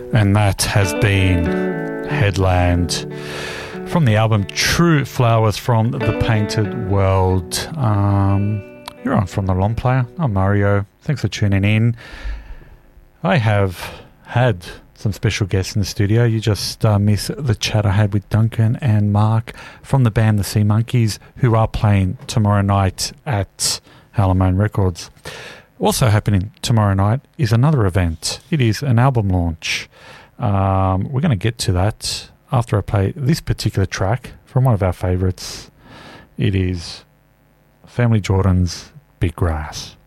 And that has been Headland from the album True Flowers from the Painted World. You're on From the Long Player. I'm Mario. Thanks for tuning in. I have had some special guests in the studio. You just missed the chat I had with Duncan and Mark from the band The Sea Monkeys, who are playing tomorrow night at Hallamone Records. Also happening tomorrow night is another event. It is an album launch. We're going to get to that after I play this particular track from one of our favourites. It is Family Jordan's Big Grass.